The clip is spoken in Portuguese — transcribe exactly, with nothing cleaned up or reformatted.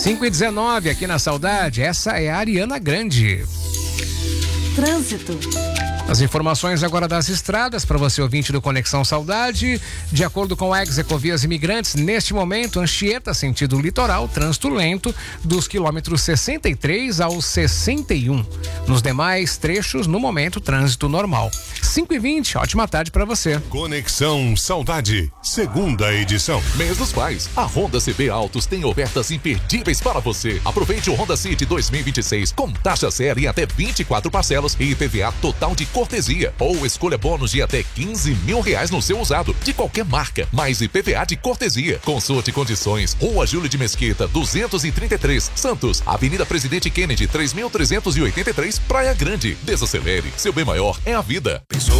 cinco e dezenove aqui na Saudade, essa é a Ariana Grande. Trânsito. As informações agora das estradas para você ouvinte do Conexão Saudade. De acordo com a Ex-Ecovias Imigrantes, neste momento, Anchieta, sentido litoral, trânsito lento dos quilômetros sessenta e três ao sessenta e um. Nos demais trechos, no momento, trânsito normal. cinco e vinte, ótima tarde para você. Conexão Saudade, segunda edição. Mês dos Pais. A Honda C B Autos tem ofertas imperdíveis para você. Aproveite o Honda City dois mil e vinte e seis com taxa zero em até vinte e quatro parcelas e I P V A total de cortesia. Ou escolha bônus de até quinze mil reais no seu usado, de qualquer marca, mais I P V A de cortesia. Consulte condições. Rua Júlio de Mesquita, duzentos e trinta e três, Santos. Avenida Presidente Kennedy, três mil trezentos e oitenta e três, Praia Grande. Desacelere. Seu bem maior é a vida. Pensou